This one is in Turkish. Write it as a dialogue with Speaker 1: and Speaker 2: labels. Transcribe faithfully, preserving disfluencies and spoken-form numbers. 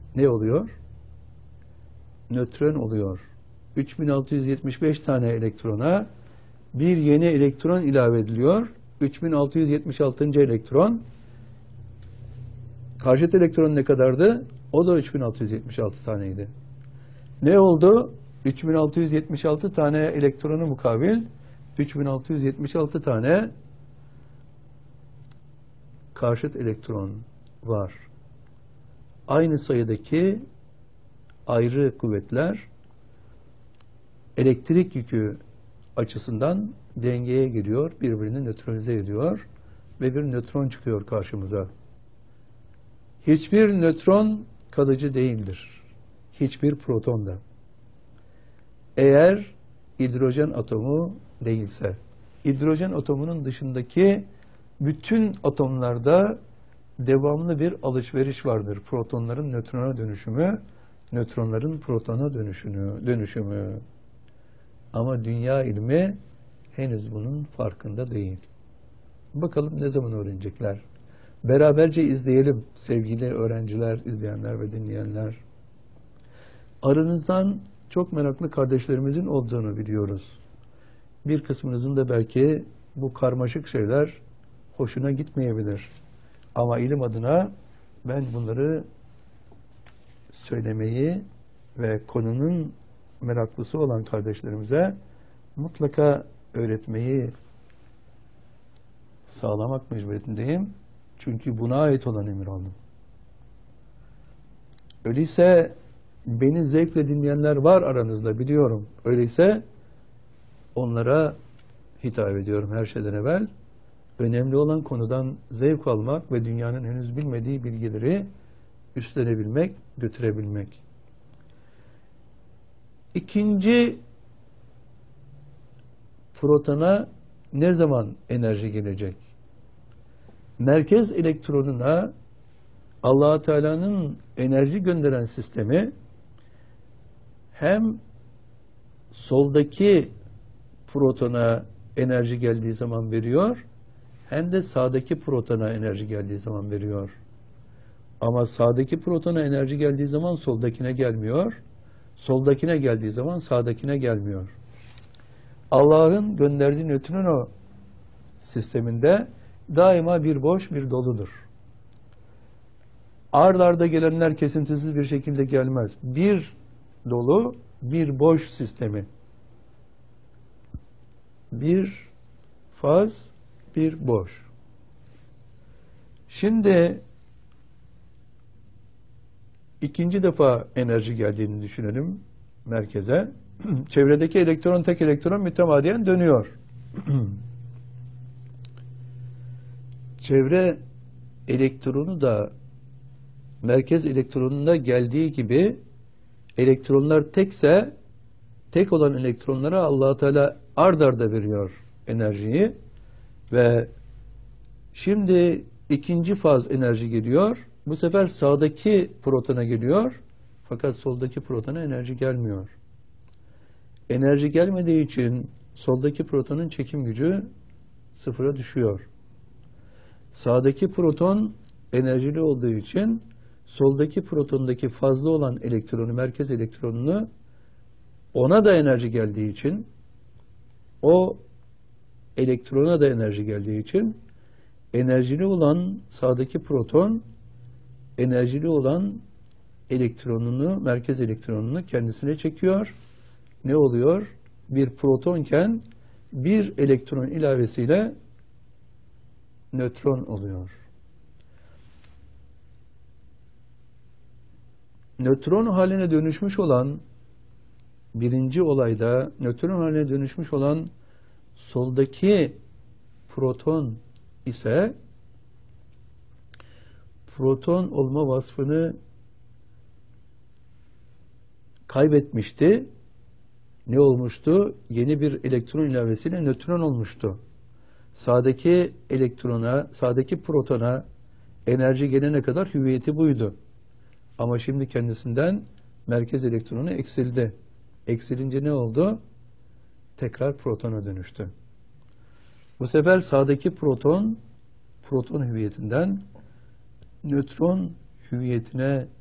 Speaker 1: ne oluyor? Nötron oluyor. üç bin altı yüz yetmiş beş tane elektrona bir yeni elektron ilave ediliyor. üç bin altı yüz yetmiş altıncı elektron. Karşıt elektron ne kadardı? O da üç bin altı yüz yetmiş altı taneydi. Ne oldu? üç bin altı yüz yetmiş altı tane elektronu mukabil üç bin altı yüz yetmiş altı tane karşıt elektron var. Aynı sayıdaki ayrı kuvvetler elektrik yükü açısından dengeye giriyor, birbirini nötralize ediyor ve bir nötron çıkıyor karşımıza. Hiçbir nötron kalıcı değildir. Hiçbir proton da. Eğer hidrojen atomu değilse, hidrojen atomunun dışındaki bütün atomlarda devamlı bir alışveriş vardır. Protonların nötrona dönüşümü, nötronların protona dönüşümü, dönüşümü. Ama dünya ilmi henüz bunun farkında değil. Bakalım ne zaman öğrenecekler? Beraberce izleyelim sevgili öğrenciler, izleyenler ve dinleyenler. Aranızdan çok meraklı kardeşlerimizin olduğunu biliyoruz. Bir kısmınızın da belki bu karmaşık şeyler hoşuna gitmeyebilir. Ama ilim adına ben bunları söylemeyi ve konunun meraklısı olan kardeşlerimize mutlaka öğretmeyi sağlamak mecburiyetindeyim. Çünkü buna ait olan emir aldım. Öyleyse beni zevkle dinleyenler var aranızda biliyorum. Öyleyse onlara hitap ediyorum her şeyden evvel. Önemli olan konudan zevk almak ve dünyanın henüz bilmediği bilgileri üstlenebilmek, götürebilmek. İkinci protona ne zaman enerji gelecek? Merkez elektronuna Allah Teala'nın enerji gönderen sistemi hem soldaki protona enerji geldiği zaman veriyor, hem de sağdaki protona enerji geldiği zaman veriyor. Ama sağdaki protona enerji geldiği zaman soldakine gelmiyor, soldakine geldiği zaman sağdakine gelmiyor. Allah'ın gönderdiği nötrino sisteminde daima bir boş, bir doludur. Ard arda gelenler kesintisiz bir şekilde gelmez. Bir dolu, bir boş sistemi. Bir faz, bir boş. Şimdi ikinci defa enerji geldiğini düşünelim merkeze. Çevredeki elektron tek elektron mütemadiyen dönüyor. Çevre elektronu da merkez elektronuna geldiği gibi elektronlar tekse tek olan elektronlara Allah Teala ard arda veriyor enerjiyi ve şimdi ikinci faz enerji geliyor. Bu sefer sağdaki protona geliyor fakat soldaki protona enerji gelmiyor. Enerji gelmediği için soldaki protonun çekim gücü sıfıra düşüyor. Sağdaki proton enerjili olduğu için soldaki protondaki fazla olan elektronu, merkez elektronunu ona da enerji geldiği için o elektrona da enerji geldiği için enerjili olan sağdaki proton enerjili olan elektronunu, merkez elektronunu kendisine çekiyor. Ne oluyor? Bir protonken bir elektron ilavesiyle nötron oluyor. Nötron haline dönüşmüş olan birinci olayda nötron haline dönüşmüş olan soldaki proton ise proton olma vasfını kaybetmişti. Ne olmuştu? Yeni bir elektron ilavesiyle nötron olmuştu. Sağdaki elektrona, sağdaki protona enerji gelene kadar hüviyeti buydu. Ama şimdi kendisinden merkez elektronu eksildi. Eksilince ne oldu? Tekrar protona dönüştü. Bu sefer sağdaki proton, proton hüviyetinden nötron hüviyetine